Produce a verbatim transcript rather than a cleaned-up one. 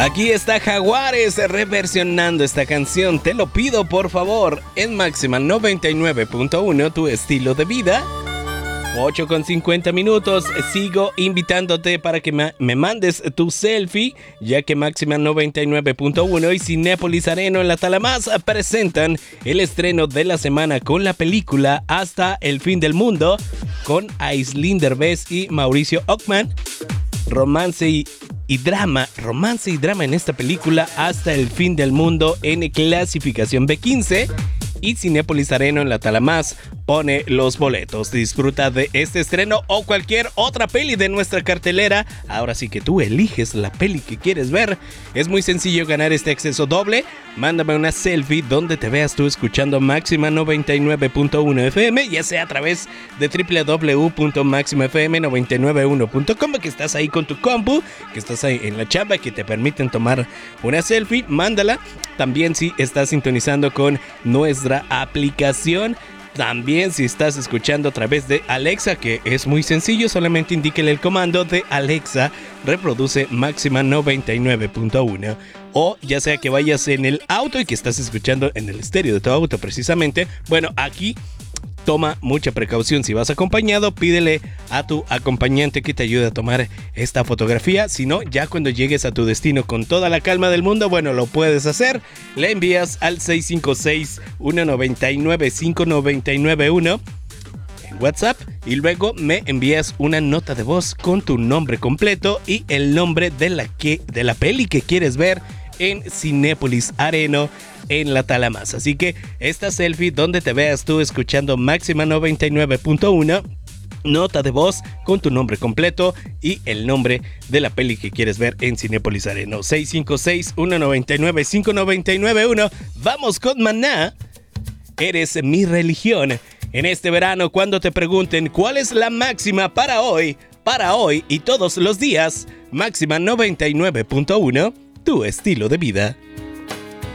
Aquí está Jaguares reversionando esta canción. Te lo pido por favor en Máxima noventa y nueve punto uno, tu estilo de vida. ocho con cincuenta minutos. Sigo invitándote para que ma- me mandes tu selfie, ya que Máxima noventa y nueve punto uno y Cinépolis Arena en la Talamás presentan el estreno de la semana con la película Hasta el fin del mundo, con Aislinn Derbez y Mauricio Ockman. Romance y, y drama, romance y drama en esta película Hasta el fin del mundo en clasificación B quince. Y Cinépolis Arena en la Talamás pone los boletos. Disfruta de este estreno o cualquier otra peli de nuestra cartelera. Ahora sí que tú eliges la peli que quieres ver. Es muy sencillo ganar este acceso doble. Mándame una selfie donde te veas tú escuchando Máxima noventa y nueve punto uno F M, ya sea a través de doble u doble u doble u punto máxima f m noventa y nueve uno punto com, que estás ahí con tu compu, que estás ahí en la chamba, que te permiten tomar una selfie. Mándala. También si estás sintonizando con nuestra aplicación. También si estás escuchando a través de Alexa, que es muy sencillo, solamente indíquele el comando de Alexa, reproduce Máxima noventa y nueve punto uno. O ya sea que vayas en el auto y que estás escuchando en el estéreo de tu auto precisamente, bueno, aquí toma mucha precaución. Si vas acompañado, pídele a tu acompañante que te ayude a tomar esta fotografía. Si no, ya cuando llegues a tu destino con toda la calma del mundo, bueno, lo puedes hacer. Le envías al seis cinco seis, uno nueve nueve, cinco nueve nueve uno en WhatsApp y luego me envías una nota de voz con tu nombre completo y el nombre de la, que, de la peli que quieres ver en Cinépolis Arena en la Talamás. Así que esta selfie donde te veas tú escuchando Máxima noventa y nueve punto uno, nota de voz con tu nombre completo y el nombre de la peli que quieres ver en Cinépolis Arena. seis cinco seis, uno nueve nueve, cinco nueve nueve uno. Vamos con Maná. Eres mi religión. En este verano, cuando te pregunten cuál es la máxima para hoy, para hoy y todos los días, Máxima noventa y nueve punto uno, tu estilo de vida.